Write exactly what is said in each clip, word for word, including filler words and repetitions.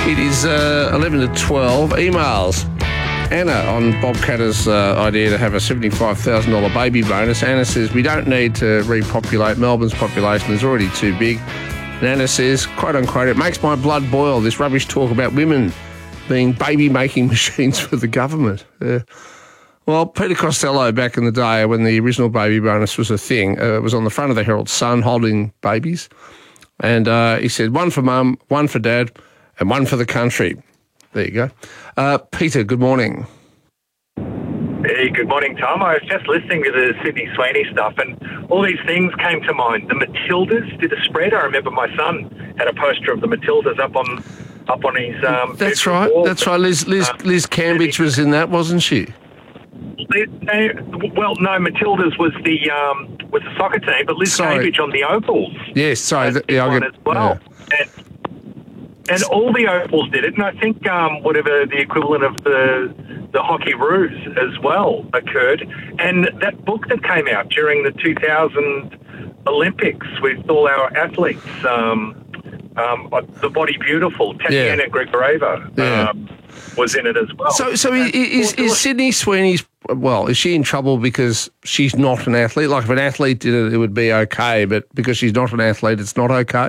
It is uh, eleven to twelve. Emails. Anna on Bob Catter's uh, idea to have a seventy-five thousand dollars baby bonus. Anna says, we don't need to repopulate. Melbourne's population is already too big. And Anna says, quote unquote, it makes my blood boil, this rubbish talk about women being baby-making machines for the government. Uh, well, Peter Costello, back in the day when the original baby bonus was a thing, uh, was on the front of the Herald Sun holding babies. And uh, he said, one for mum, one for dad, and one for the country. There you go. Uh, Peter, good morning. Hey, good morning, Tom. I was just listening to the Sydney Sweeney stuff, and all these things came to mind. The Matildas did a spread. I remember my son had a poster of the Matildas up on up on his um. That's right. wall. That's right. Liz Liz Um, Liz Cambridge was in that, wasn't she? Liz, uh, well, no, Matildas was the um was the soccer team, but Liz Sorry. Cambridge on the Opals. Yes. Sorry. uh, th- did yeah, I one get, as well. yeah. And, And all the Opals did it, and I think um, whatever the equivalent of the the Hockey Roos as well occurred. And that book that came out during the two thousand Olympics with all our athletes, um, um, The Body Beautiful, Tatiana Yeah. Grigoreva Yeah. um, was in it as well. So, so is, is, is Sydney Sweeney's, well, is she in trouble because she's not an athlete? Like if an athlete did it, it would be okay, but because she's not an athlete, it's not okay?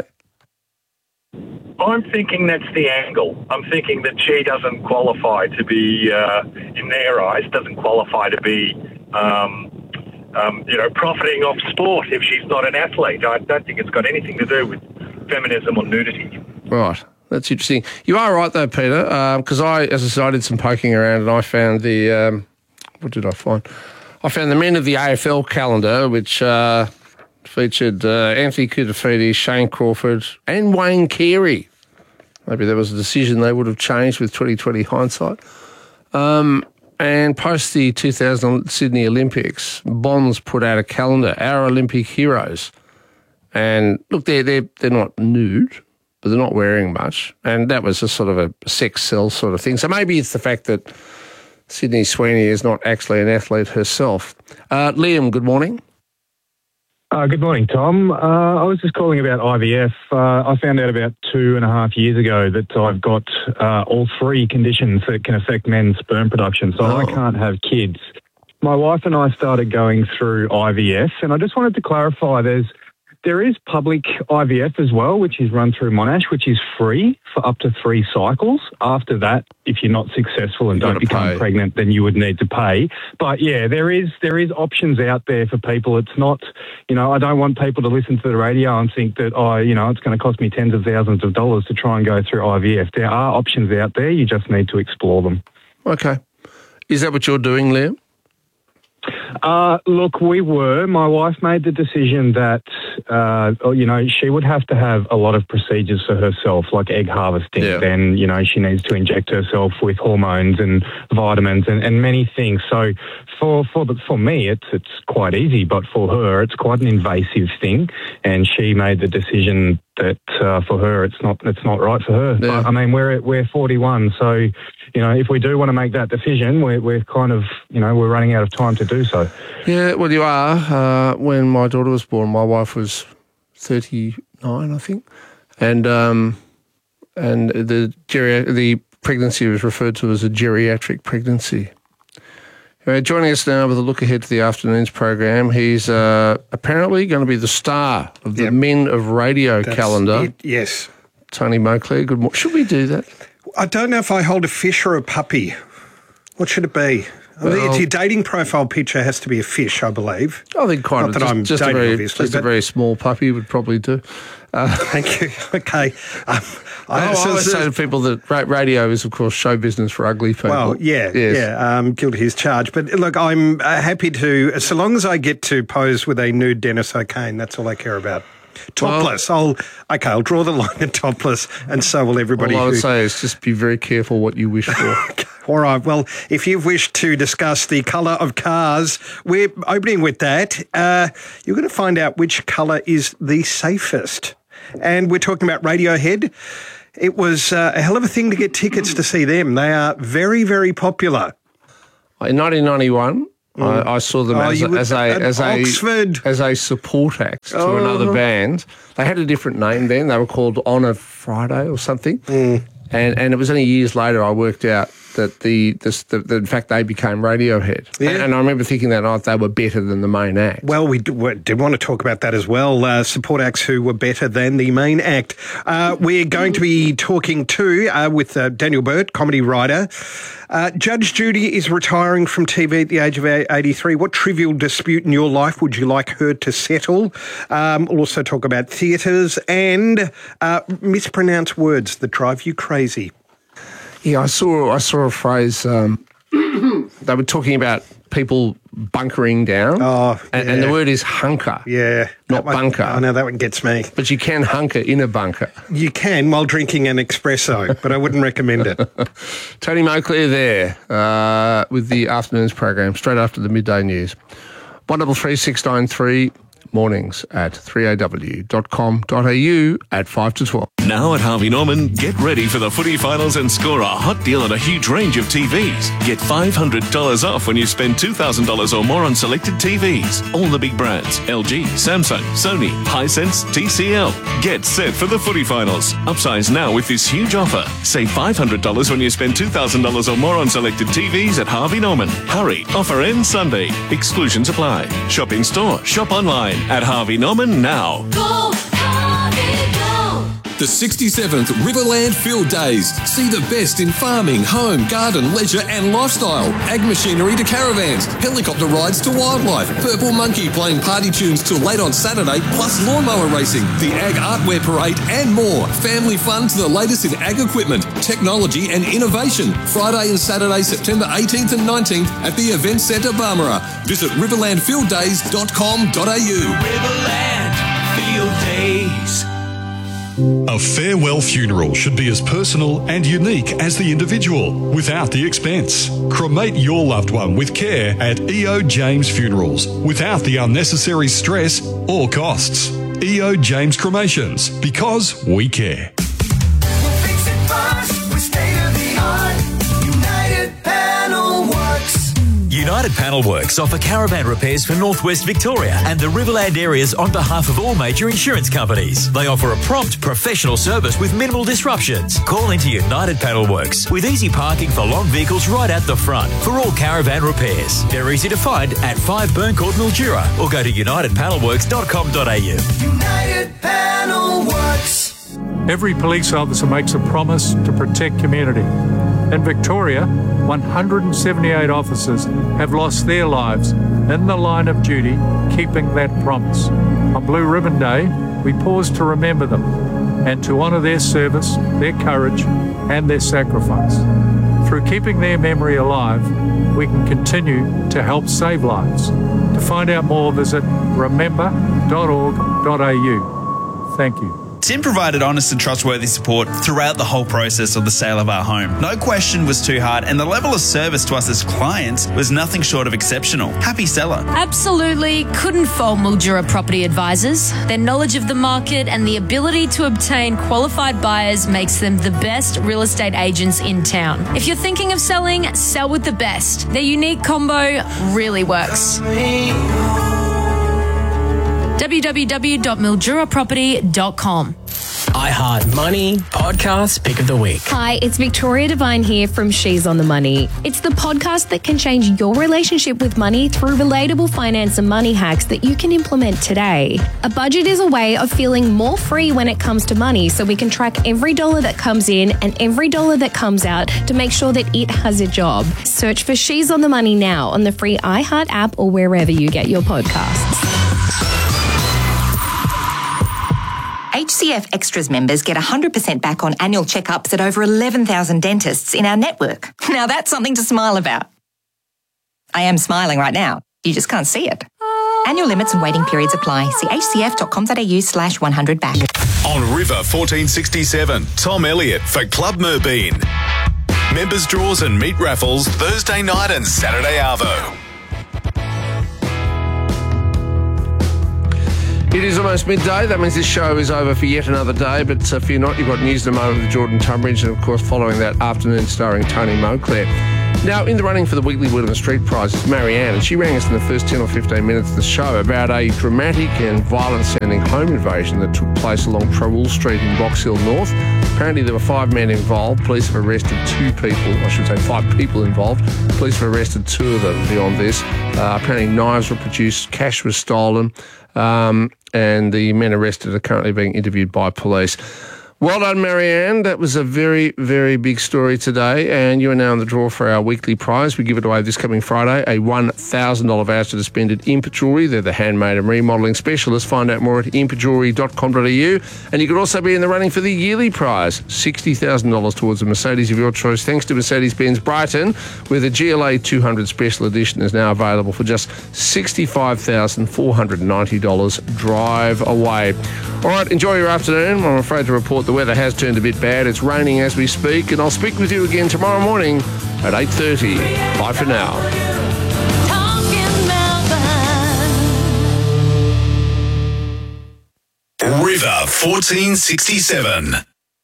I'm thinking that's the angle. I'm thinking that she doesn't qualify to be, uh, in their eyes, doesn't qualify to be, um, um, you know, profiting off sport if she's not an athlete. I don't think it's got anything to do with feminism or nudity. Right. That's interesting. You are right, though, Peter, because I, as I said, I did some poking around and I found the, um, what did I find? I found the men of the A F L calendar, which uh, featured uh, Anthony Koutafidis, Shane Crawford and Wayne Carey. Maybe there was a decision they would have changed with twenty twenty hindsight. Um, and post the two thousand Sydney Olympics, Bonds put out a calendar, Our Olympic Heroes. And look, they're, they're, they're not nude, but they're not wearing much. And that was a sort of a sex sell sort of thing. So maybe it's the fact that Sydney Sweeney is not actually an athlete herself. Uh, Liam, good morning. Uh, good morning, Tom. Uh, I was just calling about I V F. Uh, I found out about two and a half years ago that I've got uh, all three conditions that can affect men's sperm production, so Oh. I can't have kids. My wife and I started going through I V F, and I just wanted to clarify there's there is public I V F as well, which is run through Monash, which is free for up to three cycles. After that, if you're not successful and You've don't got to become pay. pregnant, then you would need to pay. But yeah, there is there is options out there for people. It's not, you know, I don't want people to listen to the radio and think that, oh, you know, it's going to cost me tens of thousands of dollars to try and go through I V F. There are options out there. You just need to explore them. Okay. Is that what you're doing, Liam? Uh, look, we were. My wife made the decision that, uh, you know, she would have to have a lot of procedures for herself, like egg harvesting. Yeah. Then, you know, she needs to inject herself with hormones and vitamins and, and many things. So for for the, for me, it's it's quite easy, but for her, it's quite an invasive thing. And she made the decision that uh, for her, it's not it's not right for her. Yeah. But, I mean, we're we're forty-one, so you know, if we do want to make that decision, we're we're kind of, you know, we're running out of time to do so. Yeah, well, you are. Uh, when my daughter was born, my wife was thirty-nine, I think, and um, and the geri- the pregnancy was referred to as a geriatric pregnancy. Uh, joining us now with a look ahead to the afternoon's program, he's uh, apparently going to be the star of the Yep. Men of Radio That's calendar. it, yes. Tony Moclair, good morning. Should we do that? I don't know if I hold a fish or a puppy. What should it be? I mean, Well- it's your dating profile picture has to be a fish, I believe. I think kind Not of that just, I'm just a dating, very obviously, just a but- very small puppy would probably do. Thank you. Okay. Um, I, I so- always so- say to people that ra- radio is, of course, show business for ugly people. Well, yeah, Yes. yeah, um, guilty as charged. But look, I'm uh, happy to, so long as I get to pose with a nude Dennis O'Kane, that's all I care about. Topless. I'll okay. I'll draw the line at topless, and so will everybody. All I would who, say is just be very careful what you wish for. All right. Well, if you've wished to discuss the colour of cars, we're opening with that. Uh, you're going to find out which colour is the safest. And we're talking about Radiohead. It was uh, a hell of a thing to get tickets to see them. They are very, very popular. In nineteen ninety-one, I, I saw them Oh, as, you a, were as a at as a Oxford. as a support act to Oh. another band. They had a different name then. They were called On a Friday or something. And and it was only years later I worked out that the, this, the, the in fact they became Radiohead. Yeah. And, and I remember thinking that night they were better than the main act. Well, we did, we did want to talk about that as well. Uh, support acts who were better than the main act. Uh, we're going to be talking too uh, with uh, Daniel Burt, comedy writer. Uh, Judge Judy is retiring from T V at the age of eighty-three. What trivial dispute in your life would you like her to settle? Um, we'll also talk about theatres and uh, mispronounced words that drive you crazy. Yeah, I saw I saw a phrase. Um, they were talking about people bunkering down. Oh, and, yeah. and the word is hunker. Yeah. Not that one, bunker. I know that one gets me. But you can hunker in a bunker. You can while drinking an espresso, but I wouldn't recommend it. Tony Moclair there uh, with the afternoons program straight after the midday news. one double three six nine three mornings at three a w dot com dot a u at five to twelve. Now at Harvey Norman, get ready for the footy finals and score a hot deal on a huge range of T Vs. Get five hundred dollars off when you spend two thousand dollars or more on selected T Vs. All the big brands, L G, Samsung, Sony, Hisense, T C L. Get set for the footy finals. Upsize now with this huge offer. Save five hundred dollars when you spend two thousand dollars or more on selected T Vs at Harvey Norman. Hurry, offer ends Sunday. Exclusions apply. Shop in store, shop online at Harvey Norman now. Go, Harvey, go! The sixty-seventh Riverland Field Days. See the best in farming, home, garden, leisure and lifestyle. Ag machinery to caravans, helicopter rides to wildlife, Purple Monkey playing party tunes till late on Saturday, plus lawnmower racing, the Ag Artwear Parade and more. Family fun to the latest in ag equipment, technology and innovation. Friday and Saturday, September eighteenth and nineteenth at the Event Centre Barmera. Visit riverland field days dot com dot a u. Riverland Field Days. A farewell funeral should be as personal and unique as the individual, without the expense. Cremate your loved one with care at E O James Funerals, without the unnecessary stress or costs. E O James Cremations, because we care. We'll fix it fast with state-of-the-art United Panel Works. United Panel Works offer caravan repairs for Northwest Victoria and the Riverland areas on behalf of all major insurance companies. They offer a prompt, professional service with minimal disruptions. Call into United Panel Works with easy parking for long vehicles right out the front for all caravan repairs. They're easy to find at five Burncourt, Mildura, or go to united panel works dot com dot a u. United Panel Works. Every police officer makes a promise to protect community. In Victoria, one hundred seventy-eight officers have lost their lives in the line of duty, keeping that promise. On Blue Ribbon Day, we pause to remember them and to honour their service, their courage and their sacrifice. Through keeping their memory alive, we can continue to help save lives. To find out more, visit remember dot org dot a u. Thank you. Tim provided honest and trustworthy support throughout the whole process of the sale of our home. No question was too hard, and the level of service to us as clients was nothing short of exceptional. Happy seller. Absolutely couldn't fault Mildura Property Advisors. Their knowledge of the market and the ability to obtain qualified buyers makes them the best real estate agents in town. If you're thinking of selling, sell with the best. Their unique combo really works. w w w dot mildura property dot com. iHeart Money Podcast Pick of the Week. Hi, it's Victoria Devine here from She's on the Money. It's the podcast that can change your relationship with money through relatable finance and money hacks that you can implement today. A budget is a way of feeling more free when it comes to money, so we can track every dollar that comes in and every dollar that comes out to make sure that it has a job. Search for She's on the Money now on the free iHeart app or wherever you get your podcasts. H C F Extras members get one hundred percent back on annual checkups at over eleven thousand dentists in our network. Now that's something to smile about. I am smiling right now. You just can't see it. Annual limits and waiting periods apply. See h c f dot com dot a u slash one hundred back. On River fourteen sixty-seven, Tom Elliott for Club Merbeen. Members draws and meat raffles Thursday night and Saturday arvo. It is almost midday. That means this show is over for yet another day. But uh, fear not, you've got News in a Moment with Jordan Tunbridge, and of course, following that, Afternoon starring Tony Moclair. Now, in the running for the weekly Word on the Street prize is Marianne, and she rang us in the first ten or fifteen minutes of the show about a dramatic and violent-sounding home invasion that took place along Trawool Street in Box Hill North. Apparently, there were five men involved. Police have arrested two people. I should say five people involved. Police have arrested two of them beyond this. Uh, apparently, knives were produced, cash was stolen, um, and the men arrested are currently being interviewed by police. Well done, Marianne. That was a very, very big story today, and you are now in the draw for our weekly prize. We give it away this coming Friday, a one thousand dollars voucher to spend at Impa Jewellery. They're the handmade and remodelling specialists. Find out more at impa jewellery dot com dot a u. And you could also be in the running for the yearly prize, sixty thousand dollars towards a Mercedes of your choice, thanks to Mercedes-Benz Brighton, where the G L A two hundred Special Edition is now available for just sixty-five thousand four hundred ninety dollars. Drive away. All right, enjoy your afternoon. I'm afraid to report the weather has turned a bit bad. It's raining as we speak, and I'll speak with you again tomorrow morning at eight thirty. Bye for now. River fourteen sixty-seven.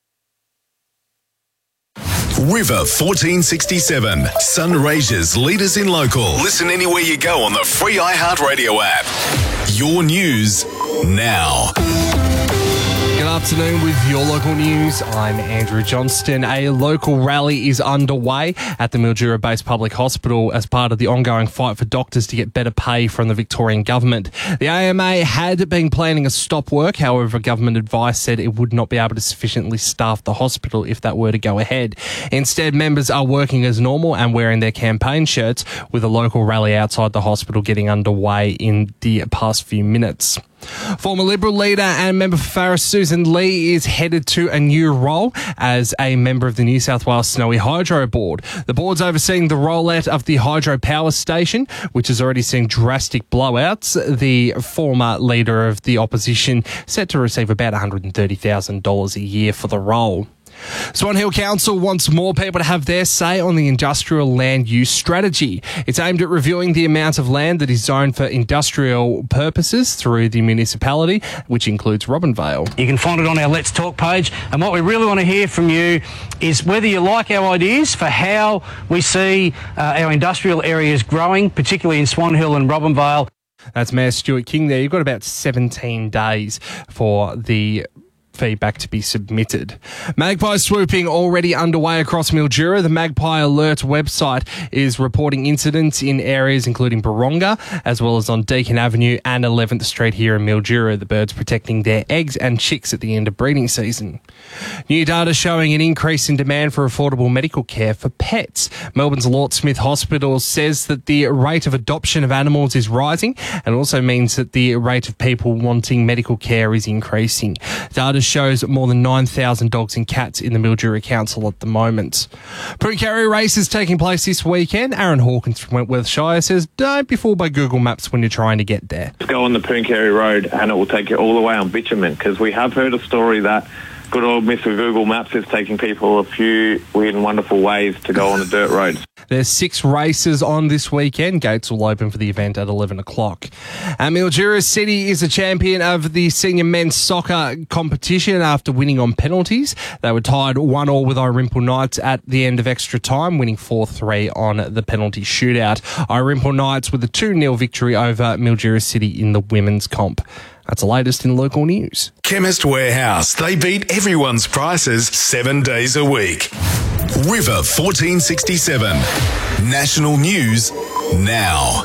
River fourteen sixty-seven. Sunraysia's leaders in local. Listen anywhere you go on the free iHeartRadio app. Your news now. Good afternoon with your local news. I'm Andrew Johnston. A local rally is underway at the Mildura-based public hospital as part of the ongoing fight for doctors to get better pay from the Victorian government. The A M A had been planning a stop work, however, government advice said it would not be able to sufficiently staff the hospital if that were to go ahead. Instead, members are working as normal and wearing their campaign shirts, with a local rally outside the hospital getting underway in the past few minutes. Former Liberal leader and member for Farris Susan Lee is headed to a new role as a member of the New South Wales Snowy Hydro Board. The board's overseeing the rollout of the hydro power station, which has already seen drastic blowouts. The former leader of the opposition set to receive about one hundred thirty thousand dollars a year for the role. Swan Hill Council wants more people to have their say on the industrial land use strategy. It's aimed at reviewing the amount of land that is zoned for industrial purposes through the municipality, which includes Robinvale. You can find it on our Let's Talk page, and what we really want to hear from you is whether you like our ideas for how we see uh, our industrial areas growing, particularly in Swan Hill and Robinvale. That's Mayor Stuart King there. You've got about seventeen days for the feedback to be submitted. Magpie swooping already underway across Mildura. The Magpie Alert website is reporting incidents in areas including Baronga, as well as on Deakin Avenue and eleventh Street here in Mildura. The birds protecting their eggs and chicks at the end of breeding season. New data showing an increase in demand for affordable medical care for pets. Melbourne's Lort Smith Hospital says that the rate of adoption of animals is rising, and also means that the rate of people wanting medical care is increasing. Data shows more than nine thousand dogs and cats in the Mildura Council at the moment. Pooncarie race is taking place this weekend. Aaron Hawkins from Wentworth Shire says don't be fooled by Google Maps when you're trying to get there. Go on the Pooncarie Road and it will take you all the way on bitumen, because we have heard a story that good old Mister Google Maps is taking people a few weird and wonderful ways to go on the dirt roads. There's six races on this weekend. Gates will open for the event at eleven o'clock. And Mildura City is a champion of the senior men's soccer competition after winning on penalties. They were tied one all with Irimple Knights at the end of extra time, winning four three on the penalty shootout. Irimple Knights with a two nil victory over Mildura City in the women's comp. That's the latest in local news. Chemist Warehouse. They beat everyone's prices seven days a week. River fourteen sixty-seven. National news now.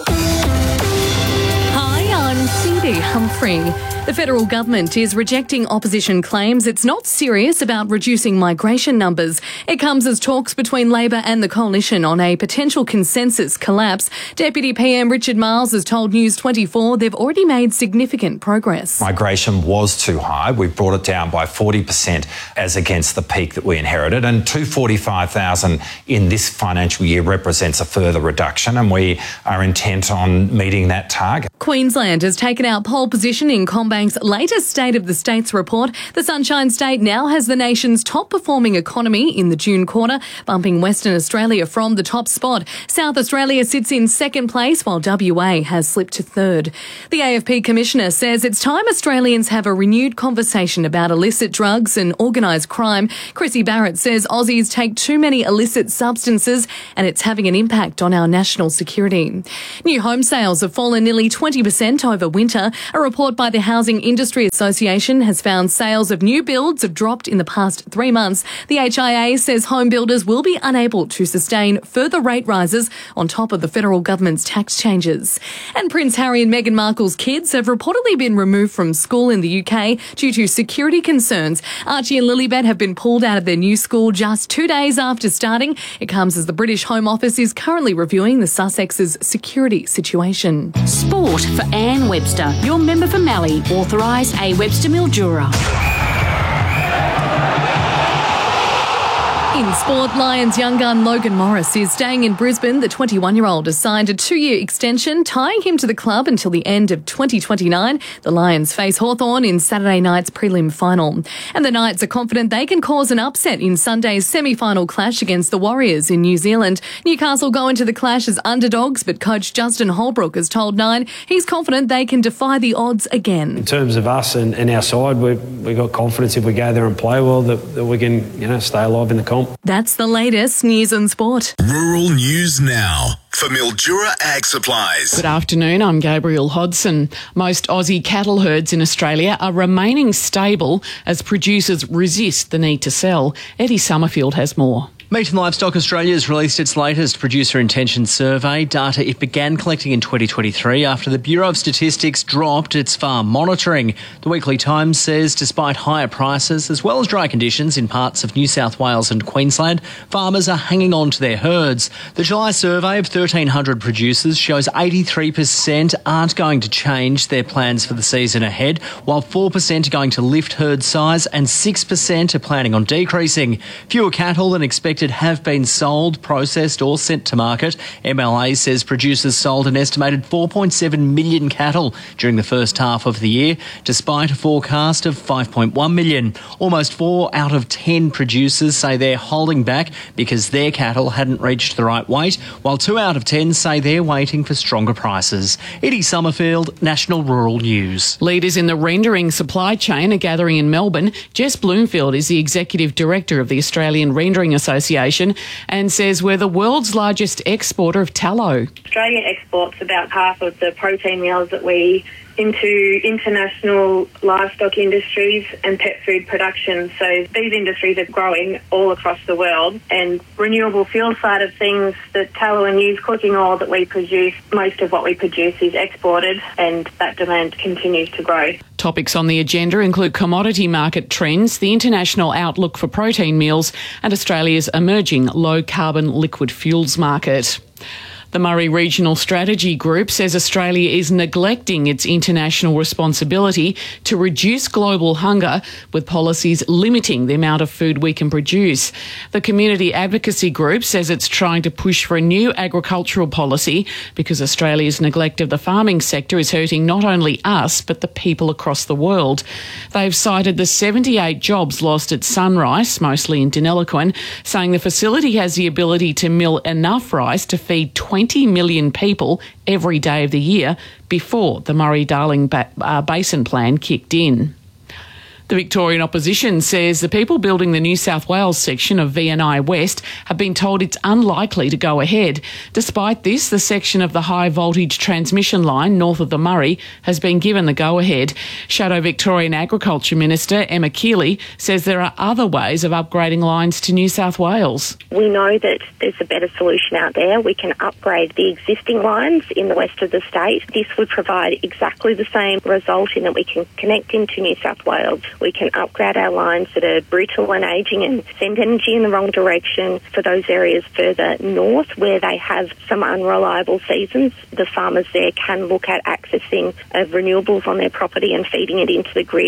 Hi, I'm Cindy Humphrey. The federal government is rejecting opposition claims it's not serious about reducing migration numbers. It comes as talks between Labor and the coalition on a potential consensus collapse. Deputy P M Richard Miles has told News twenty-four they've already made significant progress. Migration was too high. We brought it down by forty percent as against the peak that we inherited, and two hundred forty-five thousand in this financial year represents a further reduction, and we are intent on meeting that target. Queensland has taken out pole position in combating Bank's latest State of the States report, the Sunshine State now has the nation's top-performing economy in the June quarter, bumping Western Australia from the top spot. South Australia sits in second place, while W A has slipped to third. The A F P Commissioner says it's time Australians have a renewed conversation about illicit drugs and organised crime. Chrissy Barrett says Aussies take too many illicit substances and it's having an impact on our national security. New home sales have fallen nearly twenty percent over winter. A report by the Housing Industry Association has found sales of new builds have dropped in the past three months. The H I A says home builders will be unable to sustain further rate rises on top of the federal government's tax changes. And Prince Harry and Meghan Markle's kids have reportedly been removed from school in the U K due to security concerns. Archie and Lilibet have been pulled out of their new school just two days after starting. It comes as the British Home Office is currently reviewing the Sussex's security situation. Sport for Anne Webster, your member for Mallee, authorised A Webster Mildura. In sport, Lions young gun Logan Morris is staying in Brisbane. The twenty-one-year-old has signed a two-year extension, tying him to the club until the end of twenty twenty-nine. The Lions face Hawthorn in Saturday night's prelim final. And the Knights are confident they can cause an upset in Sunday's semi-final clash against the Warriors in New Zealand. Newcastle go into the clash as underdogs, but coach Justin Holbrook has told Nine he's confident they can defy the odds again. In terms of us and, and our side, we've, we've got confidence if we go there and play well that, that we can, you know, stay alive in the comp. That's the latest news and sport. Rural News Now for Mildura Ag Supplies. Good afternoon, I'm Gabriel Hodson. Most Aussie cattle herds in Australia are remaining stable as producers resist the need to sell. Eddie Summerfield has more. Meat and Livestock Australia has released its latest producer intention survey, data it began collecting in twenty twenty-three after the Bureau of Statistics dropped its farm monitoring. The Weekly Times says despite higher prices as well as dry conditions in parts of New South Wales and Queensland, farmers are hanging on to their herds. The July survey of thirteen hundred producers shows eighty-three percent aren't going to change their plans for the season ahead, while four percent are going to lift herd size and six percent are planning on decreasing. Fewer cattle than expected have been sold, processed or sent to market. M L A says producers sold an estimated four point seven million cattle during the first half of the year, despite a forecast of five point one million. Almost four out of ten producers say they're holding back because their cattle hadn't reached the right weight, while two out of ten say they're waiting for stronger prices. Eddie Summerfield, National Rural News. Leaders in the rendering supply chain are gathering in Melbourne. Jess Bloomfield is the Executive Director of the Australian Rendering Association and says we're the world's largest exporter of tallow. Australia exports about half of the protein meals that we into international livestock industries and pet food production. So these industries are growing all across the world. And renewable fuel side of things, the tallow and used cooking oil that we produce, most of what we produce is exported, and that demand continues to grow. Topics on the agenda include commodity market trends, the international outlook for protein meals, and Australia's emerging low-carbon liquid fuels market. The Murray Regional Strategy Group says Australia is neglecting its international responsibility to reduce global hunger with policies limiting the amount of food we can produce. The Community Advocacy Group says it's trying to push for a new agricultural policy because Australia's neglect of the farming sector is hurting not only us but the people across the world. They've cited the seventy-eight jobs lost at Sunrice, mostly in Deniliquin, saying the facility has the ability to mill enough rice to feed twenty million people every day of the year before the Murray-Darling ba- uh, Basin Plan kicked in. The Victorian opposition says the people building the New South Wales section of V N I West have been told it's unlikely to go ahead. Despite this, the section of the high voltage transmission line north of the Murray has been given the go-ahead. Shadow Victorian Agriculture Minister Emma Keeley says there are other ways of upgrading lines to New South Wales. We know that there's a better solution out there. We can upgrade the existing lines in the west of the state. This would provide exactly the same result in that we can connect into New South Wales. We can upgrade our lines that are brittle and ageing and send energy in the wrong direction for those areas further north where they have some unreliable seasons. The farmers there can look at accessing of renewables on their property and feeding it into the grid.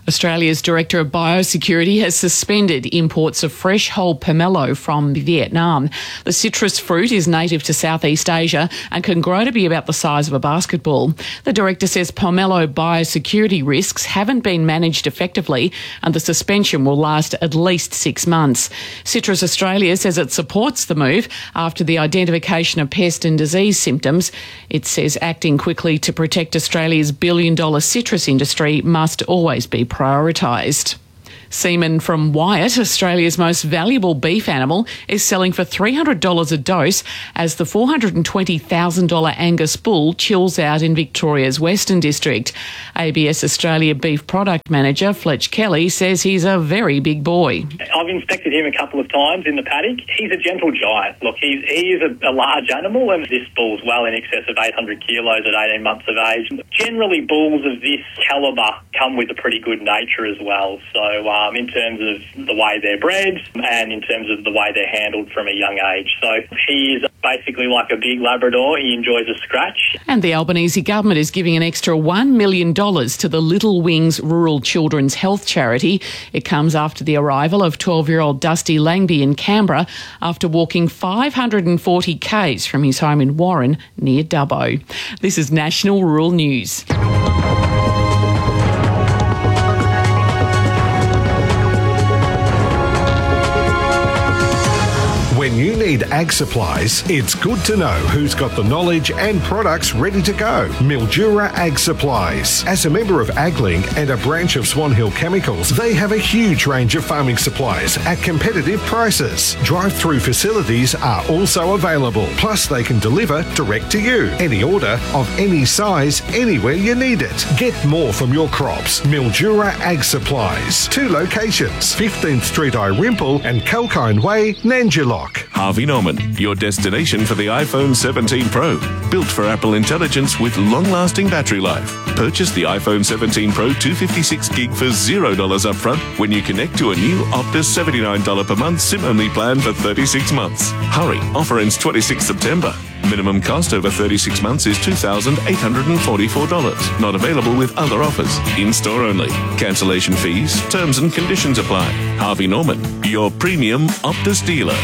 Australia's Director of Biosecurity has suspended imports of fresh whole pomelo from Vietnam. The citrus fruit is native to Southeast Asia and can grow to be about the size of a basketball. The director says pomelo biosecurity risks haven't been managed effectively and the suspension will last at least six months. Citrus Australia says it supports the move after the identification of pest and disease symptoms. It says acting quickly to protect Australia's billion-dollar citrus industry must always be prioritised. Semen from Wyatt, Australia's most valuable beef animal, is selling for three hundred dollars a dose as the four hundred twenty thousand dollars Angus bull chills out in Victoria's Western District. A B S Australia Beef Product Manager Fletch Kelly says he's a very big boy. I've inspected him a couple of times in the paddock. He's a gentle giant. Look, he's, he is a, a large animal, and this bull's well in excess of eight hundred kilos at eighteen months of age. Generally, bulls of this calibre come with a pretty good nature as well. So, um, in terms of the way they're bred and in terms of the way they're handled from a young age. So he is basically like a big Labrador. He enjoys a scratch. And the Albanese government is giving an extra one million dollars to the Little Wings Rural Children's Health Charity. It comes after the arrival of twelve-year-old Dusty Langby in Canberra after walking five hundred forty kays from his home in Warren near Dubbo. This is National Rural News. When you need ag supplies, it's good to know who's got the knowledge and products ready to go. Mildura Ag Supplies. As a member of AgLink and a branch of Swan Hill Chemicals, they have a huge range of farming supplies at competitive prices. Drive-through facilities are also available. Plus, they can deliver direct to you. Any order of any size, anywhere you need it. Get more from your crops. Mildura Ag Supplies. Two locations, fifteenth Street Irimple and Kalkine Way, Nanjalok. Harvey Norman, your destination for the iPhone seventeen Pro. Built for Apple Intelligence with long-lasting battery life. Purchase the iPhone seventeen Pro two hundred fifty-six gig for zero dollars upfront when you connect to a new Optus seventy-nine dollars per month SIM-only plan for thirty-six months. Hurry, offer ends twenty-sixth September. Minimum cost over thirty-six months is two thousand eight hundred forty-four dollars. Not available with other offers. In-store only. Cancellation fees, terms and conditions apply. Harvey Norman, your premium Optus dealer.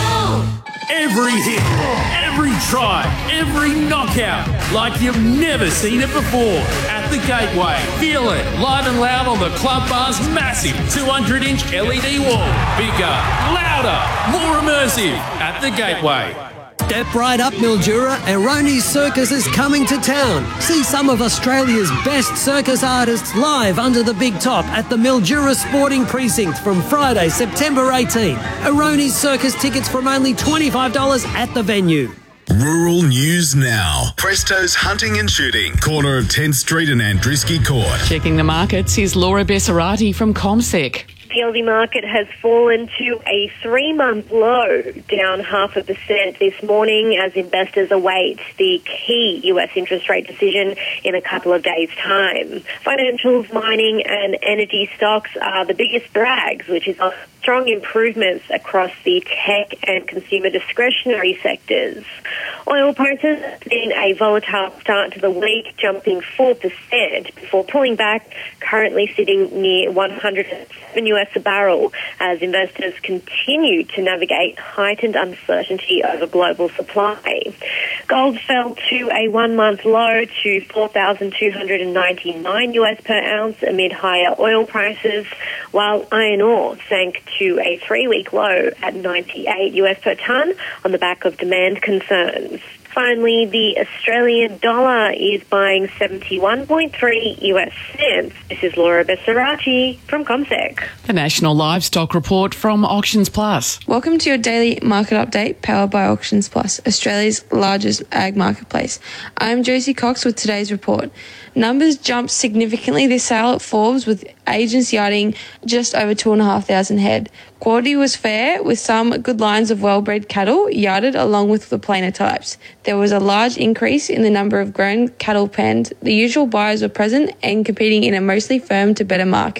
Every hit, every try, every knockout, like you've never seen it before. At the Gateway, feel it live and loud on the Club Bar's massive two hundred inch L E D wall. Bigger, louder, more immersive. At the Gateway. Step right up, Mildura. Errone's Circus is coming to town. See some of Australia's best circus artists live under the big top at the Mildura Sporting Precinct from Friday, September eighteenth. Errone's Circus tickets from only twenty-five dollars at the venue. Rural News Now. Presto's Hunting and Shooting, corner of tenth Street and Andrisky Court. Checking the markets, here's Laura Bessarati from CommSec. The Aussie market has fallen to a three-month low, down half a percent this morning as investors await the key U S interest rate decision in a couple of days' time. Financials, mining and energy stocks are the biggest drags, which is strong improvements across the tech and consumer discretionary sectors. Oil prices have been a volatile start to the week, jumping four percent before pulling back, currently sitting near one hundred seven U S a barrel as investors continue to navigate heightened uncertainty over global supply. Gold fell to a one-month low to four thousand two hundred ninety-nine U S per ounce amid higher oil prices, while iron ore sank to a three-week low at ninety-eight U S per tonne on the back of demand concerns. Finally, the Australian dollar is buying seventy-one point three U S cents. This is Laura Bessarati from CommSec. The National Livestock Report from Auctions Plus. Welcome to your daily market update powered by Auctions Plus, Australia's largest ag marketplace. I'm Josie Cox with today's report. Numbers jumped significantly this sale at Forbes, with agents yarding just over two and a half thousand head. Quality was fair, with some good lines of well-bred cattle yarded along with the plainer types. There was a large increase in the number of grown cattle pens. The usual buyers were present and competing in a mostly firm to better market.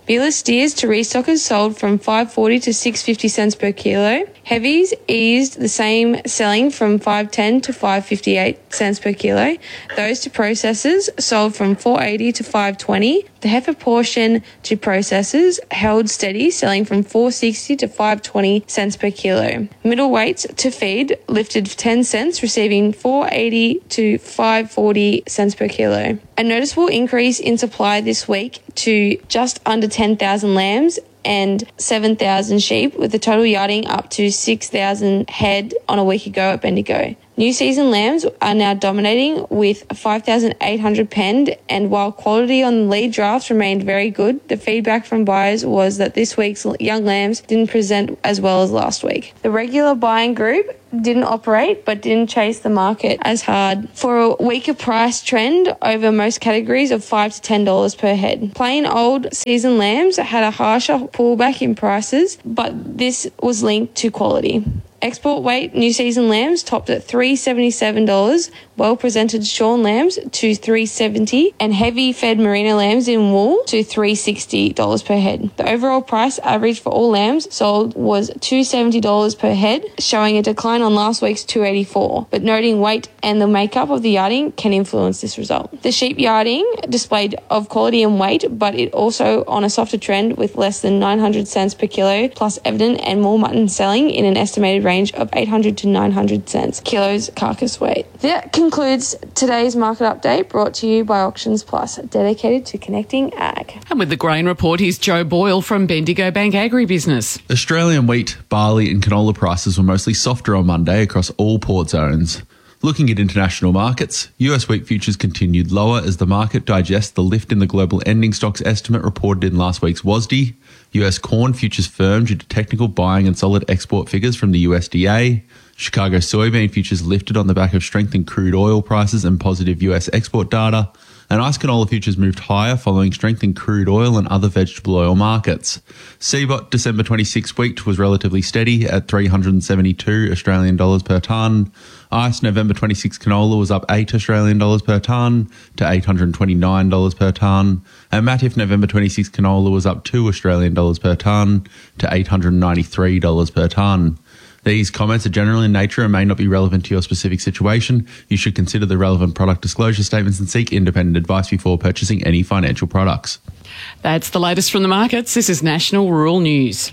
Beela steers to restockers sold from five forty to six fifty cents per kilo. Heavies eased the same, selling from five ten to five fifty-eight cents per kilo. Those to processors sold from four eighty to five twenty. The heifer portion to processors held steady, selling from four sixty to five twenty cents per kilo. Middleweights to feed lifted ten cents, receiving four eighty to five forty cents per kilo. A noticeable increase in supply this week to just under ten thousand lambs and seven thousand sheep, with the total yarding up to six thousand head on a week ago at Bendigo. New season lambs are now dominating with five thousand eight hundred penned, and while quality on the lead drafts remained very good, the feedback from buyers was that this week's young lambs didn't present as well as last week. The regular buying group didn't operate but didn't chase the market as hard for a weaker price trend over most categories of five to ten dollars per head. Plain old season lambs had a harsher pullback in prices, but this was linked to quality. Export weight new season lambs topped at three dollars seventy-seven, well presented shorn lambs to three dollars seventy, and heavy fed merino lambs in wool to three dollars sixty per head. The overall price average for all lambs sold was two dollars seventy per head, showing a decline on last week's two dollars eighty-four, but noting weight and the makeup of the yarding can influence this result. The sheep yarding displayed of quality and weight, but it also on a softer trend with less than nine hundred cents per kilo, plus evident and more mutton selling in an estimated range of eight hundred to nine hundred cents kilos carcass weight. That concludes today's market update, brought to you by Auctions Plus, dedicated to connecting ag. And with the grain report, here's Joe Boyle from Bendigo Bank Agribusiness. Australian wheat, barley and canola prices were mostly softer on Monday across all port zones. Looking at international markets, U S wheat futures continued lower as the market digests the lift in the global ending stocks estimate reported in last week's W A S D. U S corn futures firmed due to technical buying and solid export figures from the U S D A. Chicago soybean futures lifted on the back of strength in crude oil prices and positive U S export data. And ice canola futures moved higher following strength in crude oil and other vegetable oil markets. C B O T December twenty-sixth wheat was relatively steady at three hundred seventy-two Australian dollars per tonne. I C E November twenty-sixth canola was up eight Australian dollars per tonne to eight hundred twenty-nine dollars per tonne. And Matif November twenty-sixth canola was up two Australian dollars per tonne to eight hundred ninety-three dollars per tonne. These comments are general in nature and may not be relevant to your specific situation. You should consider the relevant product disclosure statements and seek independent advice before purchasing any financial products. That's the latest from the markets. This is National Rural News.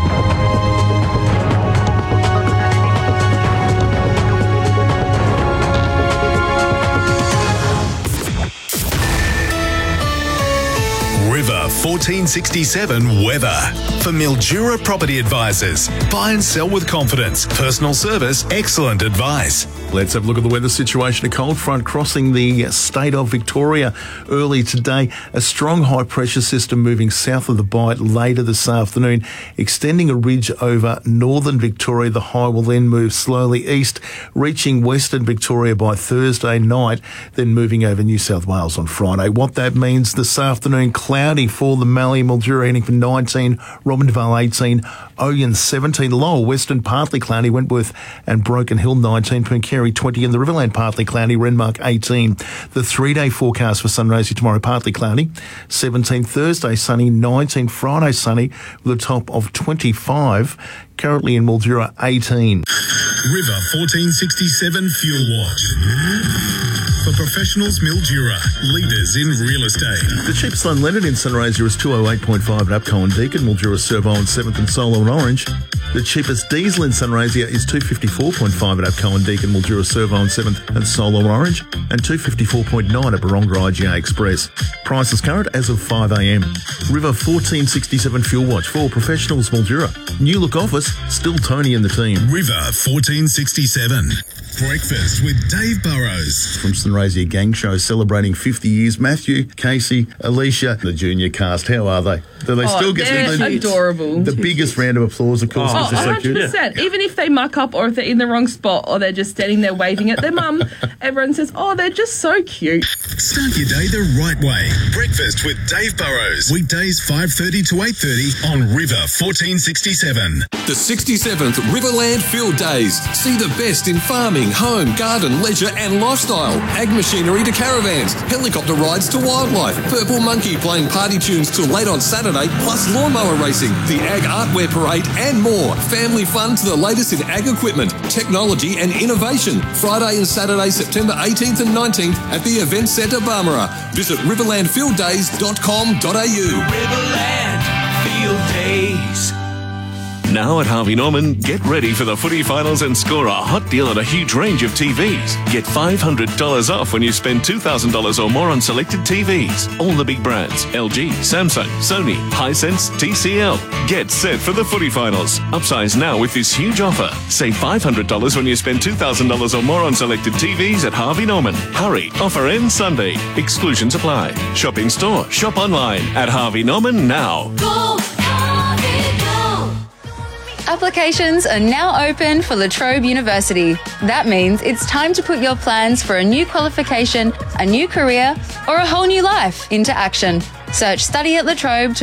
River fourteen sixty-seven weather. For Mildura Property Advisors. Buy and sell with confidence. Personal service, excellent advice. Let's have a look at the weather situation. A cold front crossing the state of Victoria early today. A strong high pressure system moving south of the Bight later this afternoon, extending a ridge over northern Victoria. The high will then move slowly east, reaching western Victoria by Thursday night, then moving over New South Wales on Friday. What that means this afternoon, cloudy for the Mallee, Mildura heading for nineteen, Robinvale eighteen, Oyen seventeen, Lowell Western partly cloudy, Wentworth and Broken Hill nineteen, Pooncarie twenty, and the Riverland partly cloudy, Renmark eighteen. The three-day forecast for Sunraysia tomorrow, partly cloudy, seventeen, Thursday sunny, nineteen, Friday sunny with a top of twenty-five, currently in Mildura eighteen. River fourteen sixty-seven Fuel Watch. For professionals, Mildura, leaders in real estate. The cheapest unleaded in Sunraysia is two oh eight point five at Upco and Deakin, Mildura Servo and seventh and Solo and Orange. The cheapest diesel in Sunraysia is two fifty-four point five at Upco and Deakin, Mildura Servo and seventh and Solo and Orange, and two fifty-four point nine at Baronga I G A Express. Prices current as of five a m. River fourteen sixty-seven Fuel Watch for professionals, Mildura. New look office, still Tony and the team. River fourteen sixty-seven. Breakfast with Dave Burrows. From Sunraysia Gang Show celebrating fifty years, Matthew, Casey, Alicia, the junior cast, how are they? Do they oh, still get they're the, adorable. The biggest round of applause, of course. Oh, Mums Oh, are so one hundred cute. percent. Even if they muck up or if they're in the wrong spot or they're just standing there waving at their mum, everyone says, oh, they're just so cute. Start your day the right way. Breakfast with Dave Burrows. Weekdays five thirty to eight thirty on River fourteen sixty-seven. The sixty-seventh Riverland Field Days. See the best in farming, home, garden, leisure and lifestyle. Ag machinery to caravans, helicopter rides to wildlife, Purple Monkey playing party tunes till late on Saturday, plus lawnmower racing, the Ag Artwear Parade and more. Family fun to the latest in ag equipment, technology and innovation. Friday and Saturday, September eighteenth and nineteenth at the Event Centre Barmera. Visit riverland field days dot com dot a u. Riverland Field Days. Now at Harvey Norman, get ready for the footy finals and score a hot deal on a huge range of T Vs. Get five hundred dollars off when you spend two thousand dollars or more on selected T Vs. All the big brands, L G, Samsung, Sony, Hisense, T C L. Get set for the footy finals. Upsize now with this huge offer. Save five hundred dollars when you spend two thousand dollars or more on selected T Vs at Harvey Norman. Hurry, offer ends Sunday. Exclusions apply. Shop in store, shop online at Harvey Norman now. Go, Harvey, go. Applications are now open for La Trobe University. That means it's time to put your plans for a new qualification, a new career, or a whole new life into action. Search Study at La Trobe to